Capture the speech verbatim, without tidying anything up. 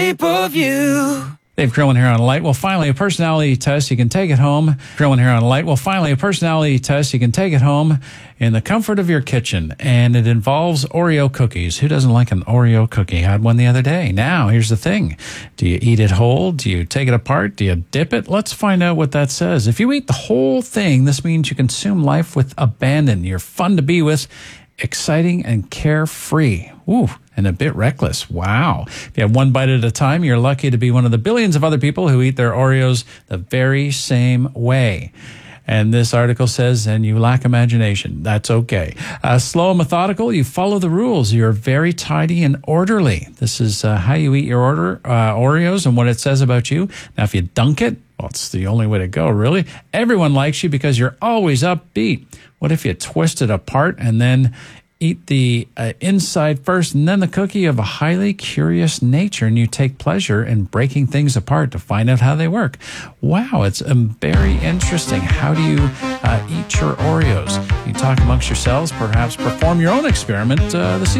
shape of you. Dave Crillin here on Light. Well, finally, a personality test. You can take it home. Crillin here on Light. Well, finally, a personality test. You can take it home in the comfort of your kitchen. And it involves Oreo cookies. Who doesn't like an Oreo cookie? I had one the other day. Now, here's the thing. Do you eat it whole? Do you take it apart? Do you dip it? Let's find out what that says. If you eat the whole thing, this means you consume life with abandon. You're fun to be with, exciting and carefree. Ooh, and a bit reckless. Wow. If you have one bite at a time, you're lucky to be one of the billions of other people who eat their Oreos the very same way. And this article says, and you lack imagination. That's okay. Uh, slow and methodical, you follow the rules. You're very tidy and orderly. This is uh, how you eat your order uh, Oreos and what it says about you. Now, if you dunk it, well, it's the only way to go, really. Everyone likes you because you're always upbeat. What if you twist it apart and then eat the uh, inside first and then the cookie? Of a highly curious nature, and you take pleasure in breaking things apart to find out how they work. Wow, it's um, very interesting. How do you uh, eat your Oreos? You talk amongst yourselves, perhaps perform your own experiment uh, this evening.